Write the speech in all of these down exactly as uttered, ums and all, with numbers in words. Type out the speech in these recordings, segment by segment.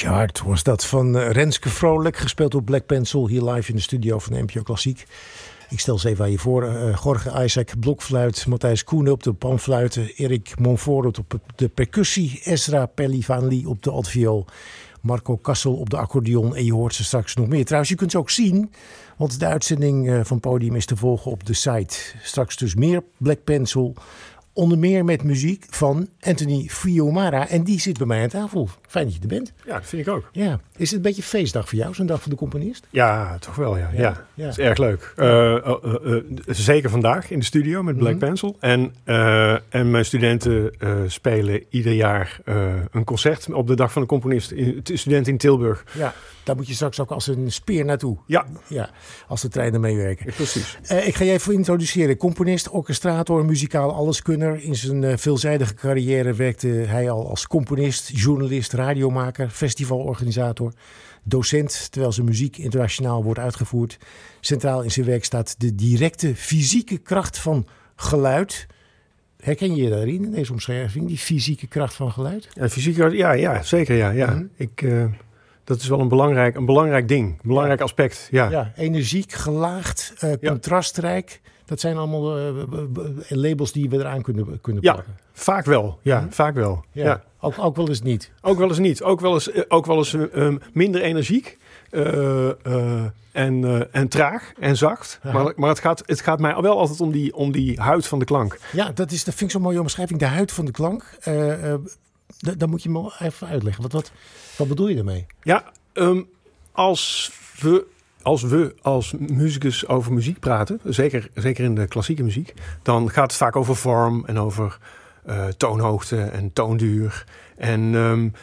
Chart was dat van uh, Renske Vrolijk, gespeeld op Black Pencil, hier live in de studio van N P O Klassiek. Ik stel ze even aan je voor. Uh, Jorge Isaac, blokfluit, Matthijs Koenen op de panfluiten, Erik Monfort op de percussie, Ezra Pellivanli op de altviool, Marco Kassel op de accordeon en je hoort ze straks nog meer. Trouwens, je kunt ze ook zien, want de uitzending uh, van Podium is te volgen op de site. Straks dus meer Black Pencil. Onder meer met muziek van Anthony Fiumara. En die zit bij mij aan tafel. Fijn dat je er bent. Ja, dat vind ik ook. Ja. Is het een beetje een feestdag voor jou, zo'n dag van de componist? Ja, toch wel, ja. ja. ja. ja. Dat is erg leuk. Uh, uh, uh, uh, zeker vandaag in de studio met Black mm-hmm. Pencil. En, uh, en mijn studenten uh, spelen ieder jaar uh, een concert op de dag van de componist. In, studenten in Tilburg. Ja, daar moet je straks ook als een speer naartoe. Ja. ja als de treinen meewerken. Ja, precies. Uh, ik ga je even introduceren. Componist, orchestrator, muzikaal alleskunner. In zijn uh, veelzijdige carrière werkte hij al als componist, journalist, radiomaker, festivalorganisator, docent, terwijl zijn muziek internationaal wordt uitgevoerd. Centraal in zijn werk staat de directe fysieke kracht van geluid. Herken je je daarin, in deze omschrijving, die fysieke kracht van geluid? Ja, fysieke, ja, ja zeker. Ja, ja. Mm-hmm. Ik, uh, dat is wel een belangrijk, een belangrijk ding, een belangrijk ja. aspect. Ja. ja, energiek, gelaagd, uh, ja. contrastrijk. Dat zijn allemaal uh, labels die we eraan kunnen, kunnen ja, plakken. Vaak wel. Ja, mm-hmm. vaak wel. Ja. Ja. Ook, ook wel eens niet. Ook wel eens niet. Ook wel eens, uh, ook wel eens uh, minder energiek uh, uh, en, uh, en traag en zacht. Uh-huh. Maar, maar het, gaat, het gaat mij wel altijd om die, om die huid van de klank. Ja, dat, is, dat vind ik zo'n mooie omschrijving. De huid van de klank. Uh, uh, d- dan moet je me even uitleggen. Wat, wat, wat bedoel je daarmee? Ja, um, als we... Als we als muzikus over muziek praten, zeker, zeker in de klassieke muziek, dan gaat het vaak over vorm en over uh, toonhoogte en toonduur. En, um,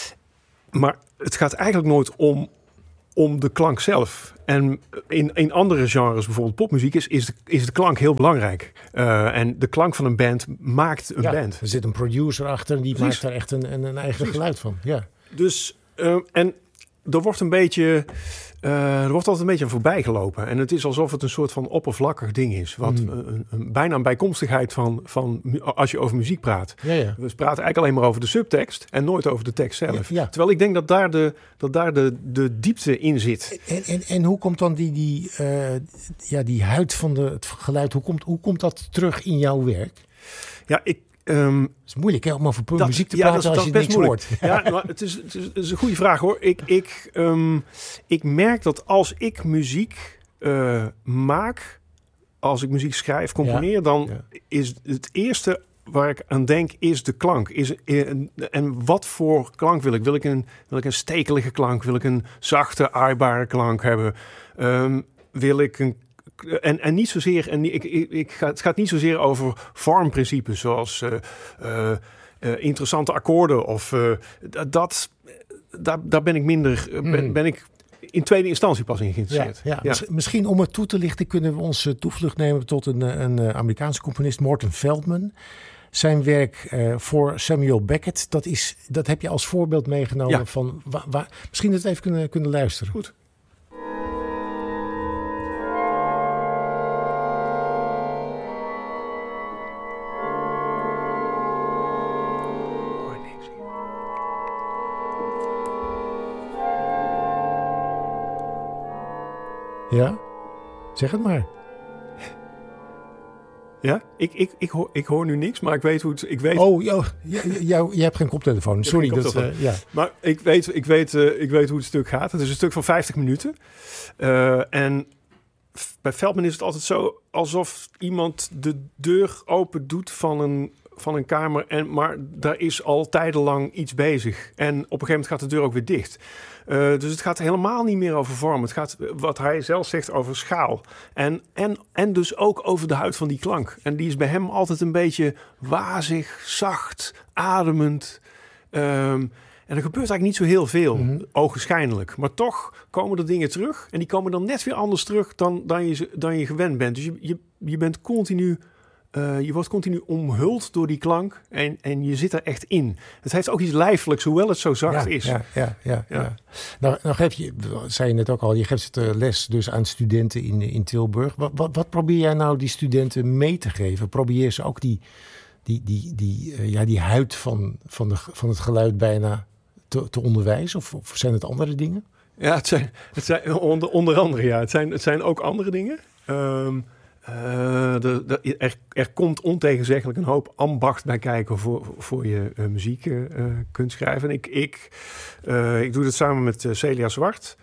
maar het gaat eigenlijk nooit om, om de klank zelf. En in, in andere genres, bijvoorbeeld popmuziek, is, is, de, is de klank heel belangrijk. Uh, en de klank van een band maakt een ja, band. Er zit een producer achter en die Precies. maakt daar echt een, een, een eigen Precies. geluid van. Ja. Dus, uh, en er wordt een beetje... Uh, er wordt altijd een beetje aan voorbij gelopen. En het is alsof het een soort van oppervlakkig ding is. Wat mm. een, een, bijna een bijkomstigheid van, van als je over muziek praat. Ja, ja. We praten eigenlijk alleen maar over de subtekst en nooit over de tekst zelf. Ja, ja. Terwijl ik denk dat daar de, dat daar de, de diepte in zit. En, en, en hoe komt dan die, die, uh, ja, die huid van de, het geluid, hoe komt, hoe komt dat terug in jouw werk? Ja, ik... Um, het is moeilijk hè, om over dat, muziek te ja, praten dat, als dat je niks moeilijk. hoort. Ja, maar het is, het, is, het is een goede vraag hoor. Ik, ik, um, ik merk dat als ik muziek uh, maak, als ik muziek schrijf, componeer, ja, dan ja. is het eerste waar ik aan denk is de klank. Is, en, en wat voor klank wil ik? Wil ik een, wil ik een stekelige klank? Wil ik een zachte, aaibare klank hebben? Um, wil ik een En, en niet zozeer, en ik, ik, ik ga, het gaat niet zozeer over vormprincipes zoals uh, uh, uh, interessante akkoorden of uh, dat, daar, daar ben ik minder, mm. ben, ben ik in tweede instantie pas in geïnteresseerd. Ja, ja. Ja. Misschien om het toe te lichten kunnen we onze toevlucht nemen tot een, een Amerikaanse componist, Morton Feldman. Zijn werk uh, voor Samuel Beckett, dat, is, dat heb je als voorbeeld meegenomen ja. van, wa, wa, misschien dat we even kunnen, kunnen luisteren. Goed. Ja, zeg het maar. Ja, ik, ik, ik, hoor, ik hoor nu niks, maar ik weet hoe het... Ik weet... Oh, jou, jou, je hebt geen koptelefoon. Sorry. Koptelefoon. Dat, uh, ja. Maar ik weet, ik, weet, uh, ik weet hoe het stuk gaat. Het is een stuk van vijftig minuten. Uh, en bij Feldman is het altijd zo alsof iemand de deur open doet van een, van een kamer. En, maar daar is al tijdenlang iets bezig. En op een gegeven moment gaat de deur ook weer dicht. Uh, dus het gaat helemaal niet meer over vorm. Het gaat, wat hij zelf zegt, over schaal. En, en, en dus ook over de huid van die klank. En die is bij hem altijd een beetje wazig, zacht, ademend. Um, en er gebeurt eigenlijk niet zo heel veel, mm-hmm. ogenschijnlijk. Maar toch komen er dingen terug. En die komen dan net weer anders terug dan, dan, je, dan je gewend bent. Dus je, je, je bent continu... Uh, je wordt continu omhuld door die klank en, en je zit er echt in. Het heeft ook iets lijfelijks, hoewel het zo zacht ja, is. Ja, ja, ja, ja. ja. Nou, nou geef je, zei je net ook al, je geeft les dus aan studenten in, in Tilburg. Wat, wat, wat probeer jij nou die studenten mee te geven? Probeer ze ook die, die, die, die, uh, ja, die huid van, van, de, van het geluid bijna te, te onderwijzen? Of, of zijn het andere dingen? Ja, het zijn, het zijn onder, onder andere, ja. Het zijn, het zijn ook andere dingen. Um, uh, de, de, er, er komt ontegenzeggelijk een hoop ambacht bij kijken voor, voor je uh, muziek uh, kunt schrijven. En ik, ik, uh, ik doe dat samen met uh, Celia Zwart.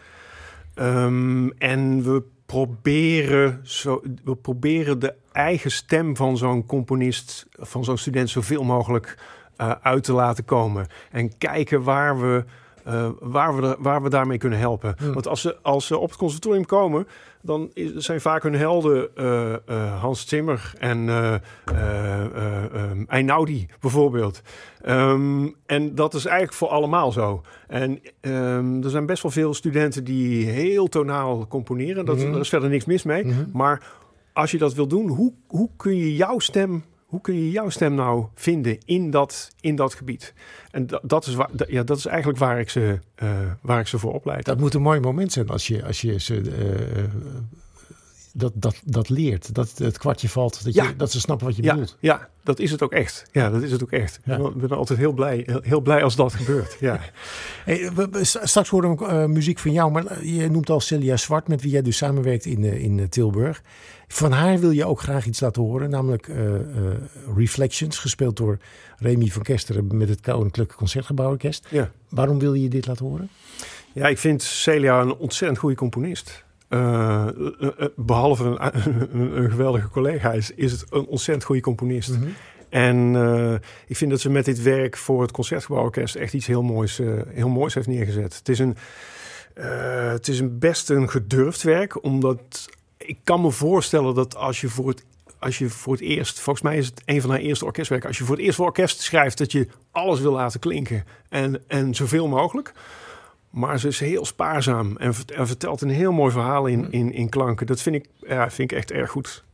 Um, en we proberen, zo, we proberen de eigen stem van zo'n componist, van zo'n student, zoveel mogelijk uh, uit te laten komen. En kijken waar we, uh, waar we, de, waar we daarmee kunnen helpen. Hmm. Want als ze, als ze op het conservatorium komen, dan is, zijn vaak hun helden uh, uh, Hans Zimmer en uh, uh, uh, um, Einaudi bijvoorbeeld. Um, en dat is eigenlijk voor allemaal zo. En um, er zijn best wel veel studenten die heel tonaal componeren. Dat, mm-hmm. Daar is verder niks mis mee. Mm-hmm. Maar als je dat wil doen, hoe, hoe kun je jouw stem... Hoe kun je jouw stem nou vinden in dat, in dat gebied? En dat, dat, is, waar, dat, ja, dat is eigenlijk waar ik, ze, uh, waar ik ze voor opleid. Dat moet een mooi moment zijn als je, als je ze uh, dat, dat, dat leert. Dat het kwartje valt, dat, je, ja. dat ze snappen wat je ja, bedoelt. Ja, dat is het ook echt. Ja, dat is het ook echt. Ja. Ik ben altijd heel blij, heel, heel blij als dat gebeurt. Ja. Hey, we, we, straks horen we uh, muziek van jou, maar je noemt al Celia Zwart, met wie jij dus samenwerkt in, uh, in uh, Tilburg. Van haar wil je ook graag iets laten horen, namelijk uh, uh, Reflections, gespeeld door Remy van Kesteren met het Koninklijke Concertgebouworkest. Ja. Waarom wil je dit laten horen? Ja, ik vind Celia een ontzettend goede componist. Uh, uh, uh, behalve een, een, een geweldige collega is, is het een ontzettend goede componist. Mm-hmm. En uh, ik vind dat ze met dit werk voor het Concertgebouworkest echt iets heel moois, uh, heel moois heeft neergezet. Het is een, uh, het is een best een gedurfd werk, omdat ik kan me voorstellen dat als je voor het Als je voor het eerst, volgens mij is het een van haar eerste orkestwerken, als je voor het eerst voor orkest schrijft, dat je alles wil laten klinken en, en zoveel mogelijk. Maar ze is heel spaarzaam en, en vertelt een heel mooi verhaal in, in, in klanken. Dat vind ik, ja, vind ik echt erg goed.